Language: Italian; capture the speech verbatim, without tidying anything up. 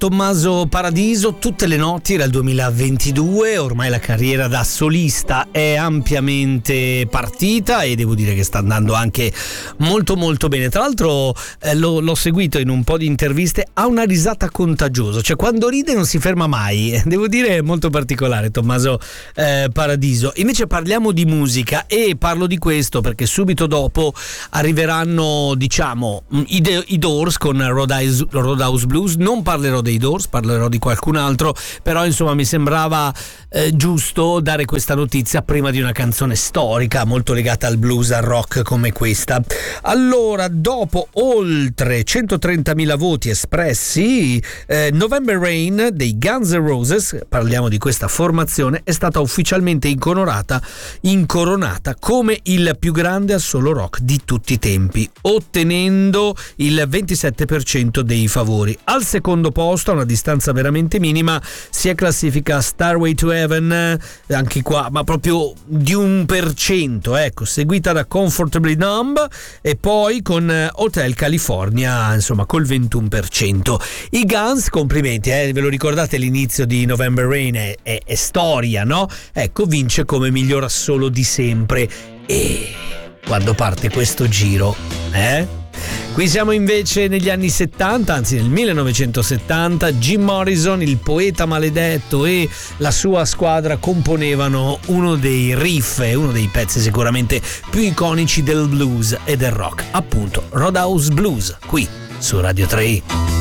Tommaso Paradiso, tutte le notti era il duemilaventidue, ormai la carriera da solista è ampiamente partita e devo dire che sta andando anche molto molto bene. Tra l'altro eh, lo, l'ho seguito in un po' di interviste, ha una risata contagiosa, cioè quando ride non si ferma mai, devo dire è molto particolare Tommaso eh, Paradiso. Invece parliamo di musica e parlo di questo perché subito dopo arriveranno diciamo i, De- i Doors con Roadhouse, Roadhouse Blues. Non parlerò dei Doors, parlerò di qualcun altro, però insomma mi sembrava eh, giusto dare questa notizia prima di una canzone storica molto legata al blues, al rock come questa. Allora, dopo oltre centotrentamila voti espressi, eh, November Rain dei Guns N' Roses, parliamo di questa formazione, è stata ufficialmente incoronata, incoronata come il più grande assolo rock di tutti i tempi, ottenendo il ventisette per cento dei favori. Al secondo posto, a una distanza veramente minima, si è classifica Starway to Heaven, anche qua ma proprio di un per cento, ecco, seguita da Comfortably Numb e poi con Hotel California, insomma col ventuno per cento. I Guns, complimenti, eh, ve lo ricordate, l'inizio di November Rain è, è, è storia, no? Ecco, vince come miglior assolo di sempre. E quando parte questo giro, eh? Qui siamo invece negli anni settanta, anzi nel millenovecentosettanta. Jim Morrison, il poeta maledetto, e la sua squadra componevano uno dei riff e uno dei pezzi sicuramente più iconici del blues e del rock, appunto Roadhouse Blues, qui su Radio tre.